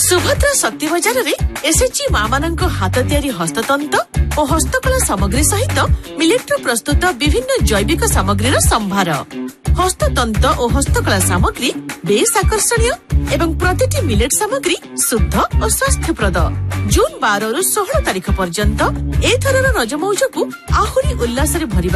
सुभद्रा शक्ति बजार रे एसएचजी मां हाथ तैयारी हस्ततंत और हस्तकला सामग्री सहित मिलेट प्रस्तुत विभिन्न जैविक सामग्री संभार। हस्ततंत और हस्तकला सामग्री बेस आकर्षणीय एवं प्रतिटी मिलेट सामग्री शुद्ध और स्वास्थ्यप्रद। जून 12 रु 16 तारिख पर्यंत एथरर रज मौज को आहुरी उल्लास भरिबा